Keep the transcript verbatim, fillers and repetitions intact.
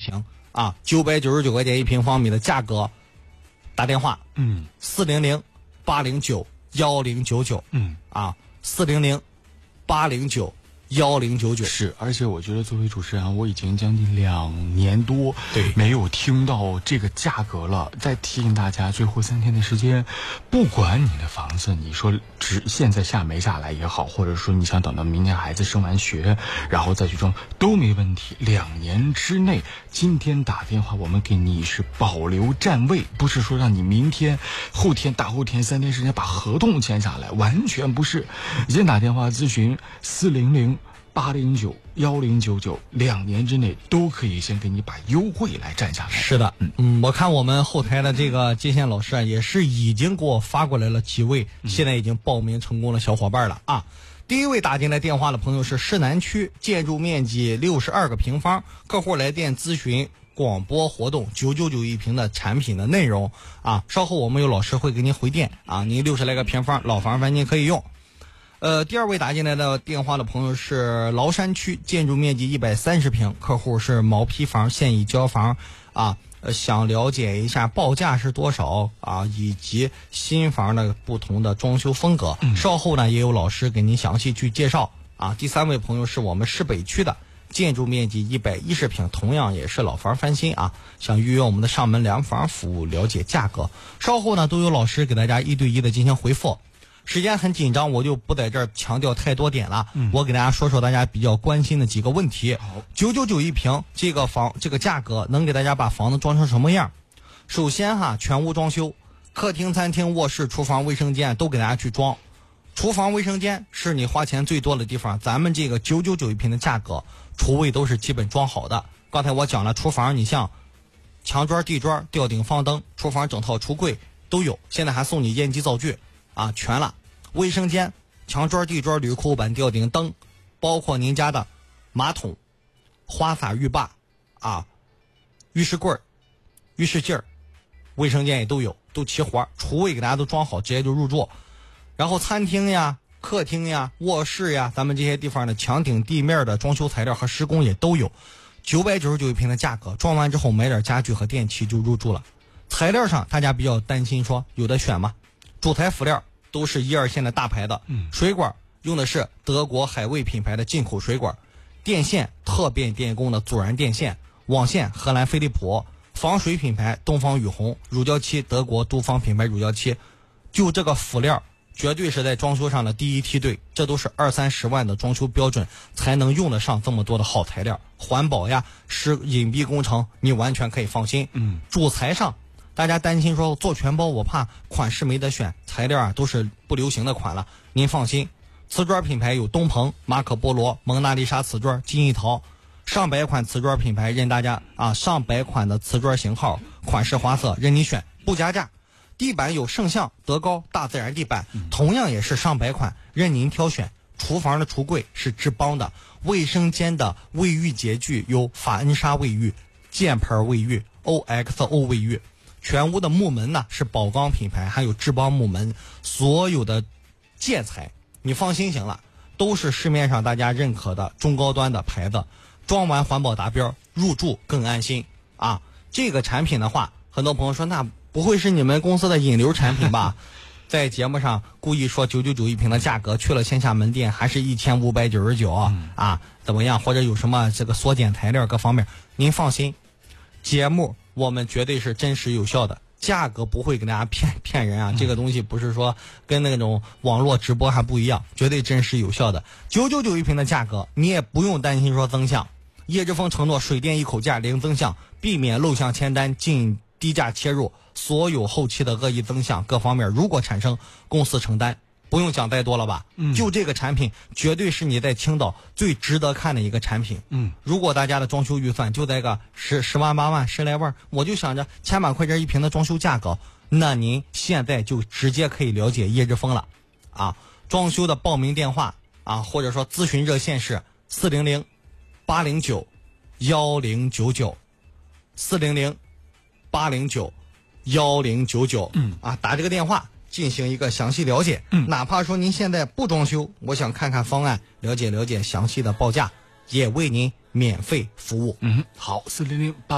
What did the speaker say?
平啊，九百九十九块钱一平方米的价格，打电话， 嗯， 四零零八零九幺零九九， 嗯啊，四零零八零九幺零九九。 是，而且我觉得作为主持人，我已经将近两年多对没有听到这个价格了。再提醒大家，最后三天的时间，不管你的房子，你说只现在下没下来也好，或者说你想等到明年孩子升完学，然后再去装都没问题。两年之内，今天打电话，我们给你是保留占位，不是说让你明天、后天、大后天三天时间把合同签下来，完全不是。先打电话咨询四零零八零九幺零九九，两年之内都可以先给你把优惠来占下来。 是的，嗯嗯，我看我们后台的这个接线老师啊，也是已经给我发过来了几位， 嗯、 现在已经报名成功的小伙伴了啊。第一位打进来电话的朋友是市南区，建筑面积六十二个平方，客户来电咨询广播活动九九九一平的产品的内容啊，稍后我们有老师会给您回电啊，您六十来个平方老房反正您可以用。呃，第二位打进来的电话的朋友是崂山区，建筑面积一百三十平，客户是毛坯房现已交房啊，呃，想了解一下报价是多少啊，以及新房的不同的装修风格。嗯、稍后呢，也有老师给您详细去介绍啊。第三位朋友是我们市北区的，建筑面积一百一十平，同样也是老房翻新啊，想预约我们的上门量房服务，了解价格。稍后呢，都有老师给大家一对一的进行回复。时间很紧张，我就不在这儿强调太多点了。嗯、我给大家说说大家比较关心的几个问题。九九九一平，这个房这个价格能给大家把房子装成什么样？首先哈，全屋装修，客厅、餐厅、卧室、厨房、卫生间都给大家去装。厨房、卫生间是你花钱最多的地方，咱们这个九九九一平的价格，厨卫都是基本装好的。刚才我讲了，厨房你像墙砖、地砖、吊顶、放灯，厨房整套橱柜都有，现在还送你烟机灶具。啊，全了。卫生间墙砖、地砖、铝扣板、吊顶、灯，包括您家的马桶、花洒、浴霸啊、浴室柜、浴室镜儿，卫生间也都有，都齐活。厨卫给大家都装好，直接就入住。然后餐厅呀、客厅呀、卧室呀，咱们这些地方的墙顶地面的装修材料和施工也都有。九百九十九一平的价格，装完之后买点家具和电器就入住了。材料上大家比较担心说有的选吗？主材辅料都是一二线的大牌的，嗯，水管用的是德国海卫品牌的进口水管，电线特变电工的阻燃电线，网线荷兰飞利浦，防水品牌东方雨虹，乳胶漆德国都方品牌乳胶漆，就这个辅料绝对是在装修上的第一梯队，这都是二三十万的装修标准才能用得上这么多的好材料，环保呀，是隐蔽工程，你完全可以放心。嗯，主材上大家担心说做全包我怕款式没得选，材料啊都是不流行的款了，您放心，瓷砖品牌有东鹏、马可波罗、蒙娜丽莎瓷砖、金一陶，上百款瓷砖品牌任大家啊，上百款的瓷砖型号、款式、花色任你选，不加价。地板有圣象、德高、大自然地板，同样也是上百款任您挑选。厨房的橱柜是志邦的，卫生间的卫浴洁具有法恩莎卫浴、箭牌卫浴、O X O 卫浴。全屋的木门呢是宝钢品牌，还有志邦木门，所有的建材你放心行了，都是市面上大家认可的中高端的牌子，装完环保达标，入住更安心啊。这个产品的话，很多朋友说那不会是你们公司的引流产品吧？在节目上故意说九九九一平的价格，去了线下门店还是一千五百九十九啊，怎么样？或者有什么这个缩减材料各方面，您放心，节目我们绝对是真实有效的，价格不会给大家骗骗人啊！这个东西不是说跟那种网络直播还不一样，绝对真实有效的。九九九一平的价格，你也不用担心说增项。叶之峰承诺水电一口价零增项，避免漏项签单，进低价切入，所有后期的恶意增项各方面如果产生，公司承担。不用讲太多了吧？嗯，就这个产品绝对是你在青岛最值得看的一个产品。嗯，如果大家的装修预算就在个十十万八万十来万，我就想着千把块钱一平的装修价格，那您现在就直接可以了解叶之峰了。啊，装修的报名电话啊，或者说咨询热线是四零零八零九幺零九九，四零零八零九幺零九九。嗯，啊，打这个电话进行一个详细了解，嗯，哪怕说您现在不装修，我想看看方案，了解了解详细的报价，也为您免费服务。 嗯，好，四零零八。